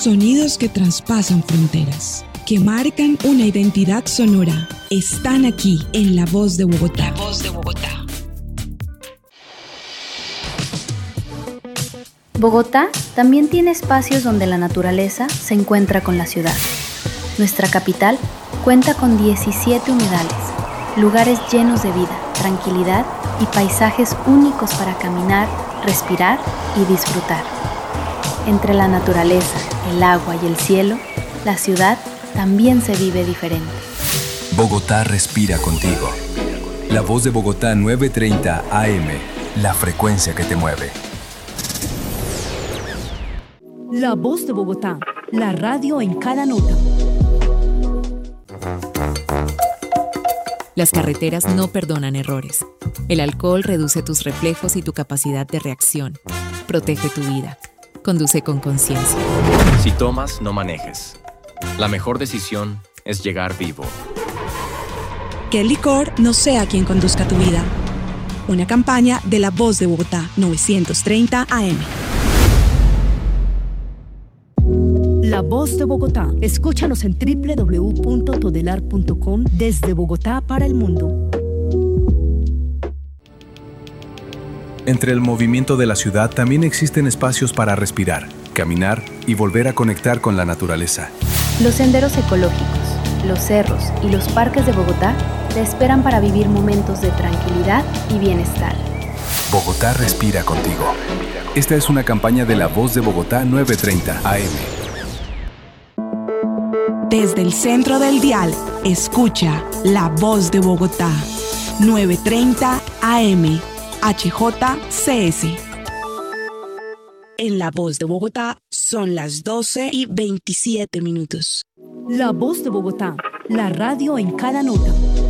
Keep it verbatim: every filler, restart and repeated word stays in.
Sonidos que traspasan fronteras, que marcan una identidad sonora, están aquí en La Voz de Bogotá. La Voz de Bogotá. Bogotá también tiene espacios donde la naturaleza se encuentra con la ciudad. Nuestra capital cuenta con diecisiete humedales, lugares llenos de vida, tranquilidad y paisajes únicos para caminar, respirar y disfrutar. Entre la naturaleza, el agua y el cielo, la ciudad también se vive diferente. Bogotá respira contigo. La Voz de Bogotá nueve treinta A M, la frecuencia que te mueve. La Voz de Bogotá, la radio en cada nota. Las carreteras no perdonan errores. El alcohol reduce tus reflejos y tu capacidad de reacción. Protege tu vida. Conduce con conciencia. Si tomas, no manejes. La mejor decisión es llegar vivo. Que el licor no sea quien conduzca tu vida. Una campaña de La Voz de Bogotá novecientos treinta A M. La Voz de Bogotá. Escúchanos en doble u doble u doble u punto todelar punto com desde Bogotá para el mundo. Entre el movimiento de la ciudad también existen espacios para respirar, caminar y volver a conectar con la naturaleza. Los senderos ecológicos, los cerros y los parques de Bogotá te esperan para vivir momentos de tranquilidad y bienestar. Bogotá respira contigo. Esta es una campaña de La Voz de Bogotá nueve treinta A M. Desde el centro del dial, escucha La Voz de Bogotá nueve treinta A M. H J C S. En La Voz de Bogotá son las doce y veintisiete minutos. La Voz de Bogotá, la radio en cada nota.